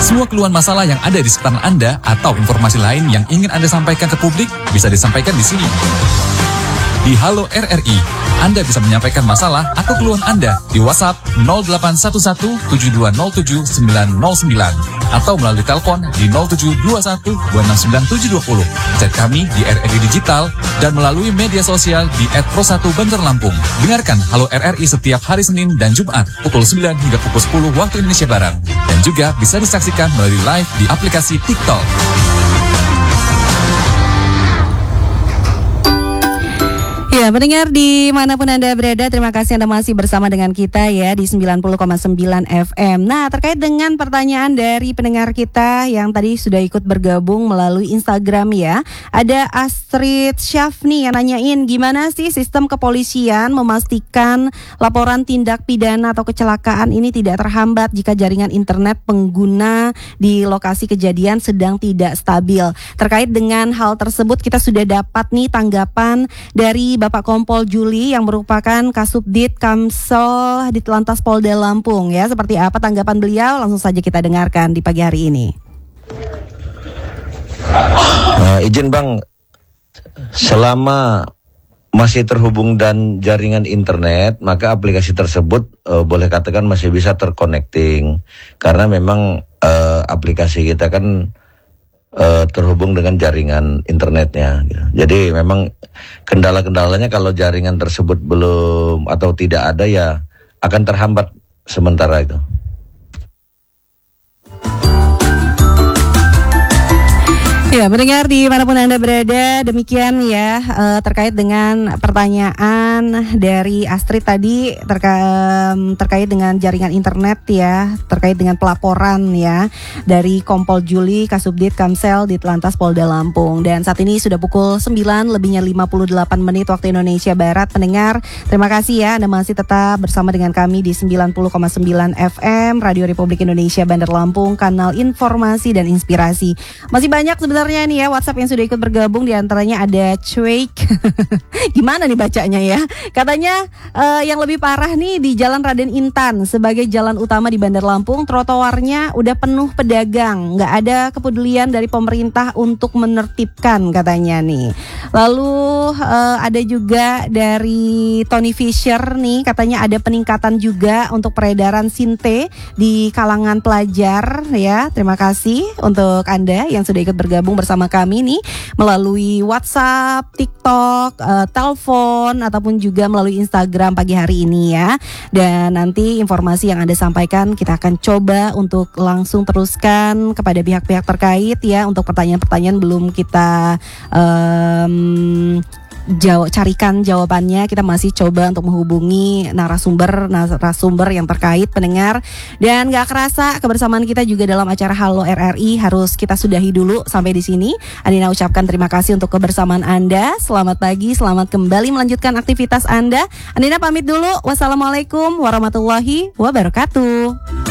Semua keluhan masalah yang ada di sekitar Anda atau informasi lain yang ingin Anda sampaikan ke publik bisa disampaikan di sini. Di Halo RRI, Anda bisa menyampaikan masalah atau keluhan Anda di WhatsApp 0811-7207-909 atau melalui telepon di 0721-269-720. Chat kami di RRI Digital dan melalui media sosial di @pro1banjarlampung. Dengarkan Halo RRI setiap hari Senin dan Jumat pukul 9 hingga pukul 10 waktu Indonesia Barat. Dan juga bisa disaksikan melalui live di aplikasi TikTok. Ya, pendengar dimanapun Anda berada, terima kasih Anda masih bersama dengan kita ya di 90,9 FM. Nah, terkait dengan pertanyaan dari pendengar kita yang tadi sudah ikut bergabung melalui Instagram ya, ada Astrid Syafni yang nanyain gimana sih sistem kepolisian memastikan laporan tindak pidana atau kecelakaan ini tidak terhambat jika jaringan internet pengguna di lokasi kejadian sedang tidak stabil. Terkait dengan hal tersebut kita sudah dapat nih tanggapan dari Bapak Kompol Juli yang merupakan Kasubdit Kamsel Ditlantas Polda Lampung ya. Seperti apa tanggapan beliau? Langsung saja kita dengarkan di pagi hari ini. Izin Bang, selama masih terhubung dan jaringan internet, maka aplikasi tersebut boleh katakan masih bisa terconnecting. Karena memang aplikasi kita kan terhubung dengan jaringan internetnya. Jadi memang kendala-kendalanya kalau jaringan tersebut belum atau tidak ada ya akan terhambat sementara itu. Ya, mendengar dimanapun Anda berada, demikian ya terkait dengan pertanyaan dari Astrid tadi terkait dengan jaringan internet ya, terkait dengan pelaporan ya dari Kompol Juli Kasubdit Kamsel Ditlantas Polda Lampung. Dan saat ini sudah pukul 9 lebihnya 58 menit waktu Indonesia Barat. Pendengar, terima kasih ya Anda masih tetap bersama dengan kami di 90,9 FM Radio Republik Indonesia Bandar Lampung, kanal informasi dan inspirasi. Masih banyak sebenarnya nih ya WhatsApp yang sudah ikut bergabung, diantaranya ada Cuek. Gimana nih bacanya ya? Katanya yang lebih parah nih di Jalan Raden Intan sebagai jalan utama di Bandar Lampung, trotoarnya udah penuh pedagang, nggak ada kepedulian dari pemerintah untuk menertibkan katanya nih. Lalu ada juga dari Tony Fisher nih, katanya ada peningkatan juga untuk peredaran sinte di kalangan pelajar ya. Terima kasih untuk Anda yang sudah ikut bergabung bersama kami nih melalui WhatsApp, TikTok, telepon ataupun juga melalui Instagram pagi hari ini ya. Dan nanti informasi yang Anda sampaikan kita akan coba untuk langsung teruskan kepada pihak-pihak terkait ya. Untuk pertanyaan-pertanyaan belum kita carikan jawabannya, kita masih coba untuk menghubungi narasumber yang terkait pendengar. Dan gak kerasa kebersamaan kita juga dalam acara Halo RRI harus kita sudahi dulu sampai di sini. Andina ucapkan terima kasih untuk kebersamaan Anda. Selamat pagi, selamat kembali melanjutkan aktivitas Anda. Andina pamit dulu. Wassalamualaikum warahmatullahi wabarakatuh.